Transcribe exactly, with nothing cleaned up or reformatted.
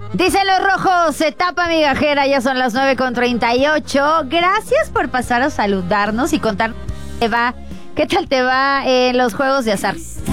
Dicen los rojos, se tapa migajera, ya son las nueve con treinta y ocho. Gracias por pasar a saludarnos y contar qué te va, qué tal te va en los juegos de azar.